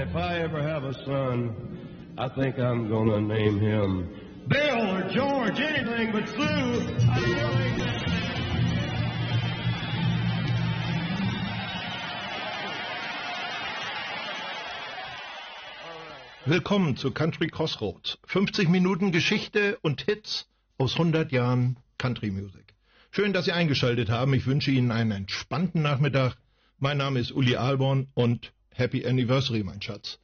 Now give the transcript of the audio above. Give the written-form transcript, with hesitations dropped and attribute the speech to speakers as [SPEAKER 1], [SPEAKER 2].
[SPEAKER 1] if I ever have a son, I think I'm gonna name him Bill or George, anything but Sue.
[SPEAKER 2] Willkommen zu Country Crossroads. 50 Minuten Geschichte und Hits aus 100 Jahren Country Music. Schön, dass Sie eingeschaltet haben. Ich wünsche Ihnen einen entspannten Nachmittag. Mein Name ist Uli Alborn und Happy Anniversary, mein Schatz.